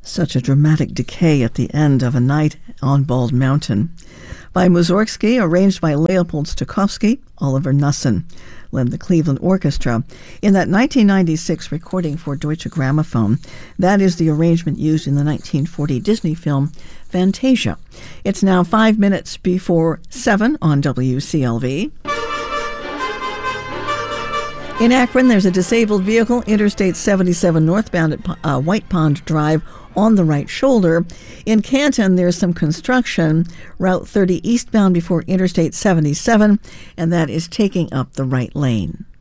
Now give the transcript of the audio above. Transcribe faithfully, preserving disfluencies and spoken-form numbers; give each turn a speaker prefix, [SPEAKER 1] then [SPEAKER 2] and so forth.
[SPEAKER 1] Such a dramatic decay at the end of A Night on Bald Mountain. By Mussorgsky, arranged by Leopold Stokowski. Oliver Knussen led the Cleveland Orchestra in that nineteen ninety-six recording for Deutsche Grammophon. That is the arrangement used in the nineteen forty Disney film Fantasia. It's now five minutes before seven on W C L V. In Akron, there's a disabled vehicle, Interstate seventy-seven northbound at uh, White Pond Drive, on the right shoulder. In Canton, there's some construction, Route thirty eastbound before Interstate seventy-seven, and that is taking up the right lane.